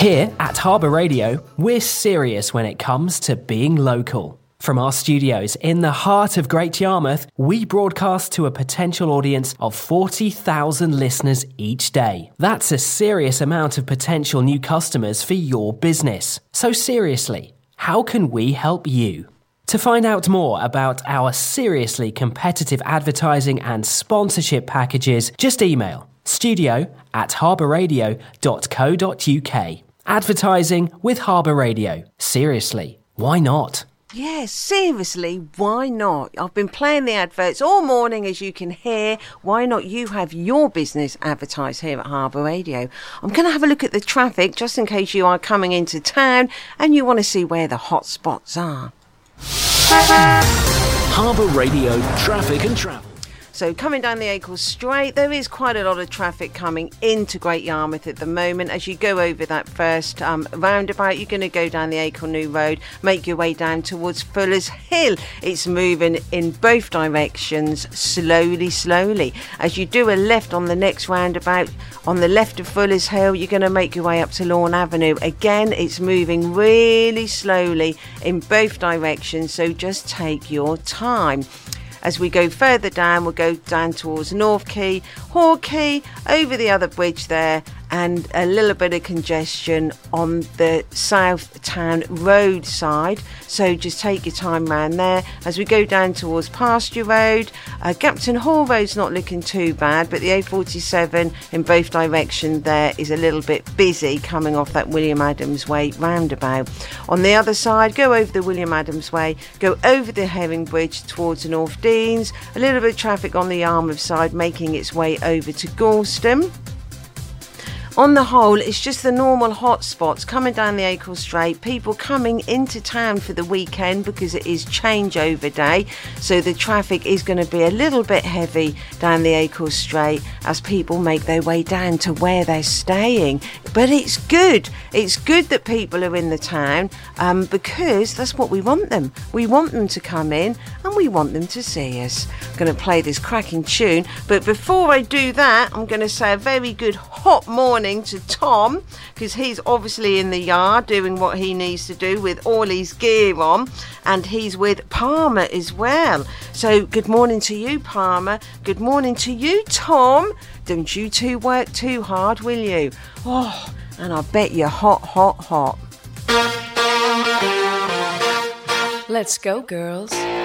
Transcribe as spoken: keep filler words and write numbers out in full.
Here at Harbour Radio, we're serious when it comes to being local. From our studios in the heart of Great Yarmouth, we broadcast to a potential audience of forty thousand listeners each day. That's a serious amount of potential new customers for your business. So seriously, how can we help you? To find out more about our seriously competitive advertising and sponsorship packages, just email studio at harbourradio dot co dot uk. Advertising with Harbour Radio. Seriously, why not? Yes, seriously, why not? I've been playing the adverts all morning, as you can hear. Why not you have your business advertised here at Harbour Radio? I'm going to have a look at the traffic, just in case you are coming into town and you want to see where the hot spots are. Harbour Radio traffic and travel. So coming down the Acle Strait, there is quite a lot of traffic coming into Great Yarmouth at the moment. As you go over that first um, roundabout, you're going to go down the Acle New Road, make your way down towards Fuller's Hill. It's moving in both directions, slowly, slowly. As you do a left on the next roundabout, on the left of Fuller's Hill, you're going to make your way up to Lawn Avenue. Again, it's moving really slowly in both directions, so just take your time. As we go further down, we'll go down towards North Quay, Hall Quay, over the other bridge there, and a little bit of congestion on the South Town Road side. So just take your time round there. As we go down towards Pasture Road, uh, Gapton Hall Road's not looking too bad, but the A forty-seven in both directions there is a little bit busy coming off that William Adams Way roundabout. On the other side, go over the William Adams Way, go over the Herring Bridge towards North Deans, a little bit of traffic on the Yarmouth side making its way over to Gorleston. On the whole, it's just the normal hot spots coming down the Acle Strait, people coming into town for the weekend because it is changeover day, so the traffic is going to be a little bit heavy down the Acle Strait as people make their way down to where they're staying. But it's good. It's good that people are in the town um, because that's what we want them. We want them to come in and we want them to see us. I'm going to play this cracking tune, but before I do that, I'm going to say a very good hot morning to Tom, because he's obviously in the yard doing what he needs to do with all his gear on, and he's with Palmer as well. So good morning to you, Palmer. Good morning to you, Tom. Don't you two work too hard, will you? Oh, and I bet you're hot, hot, hot. Let's go, girls.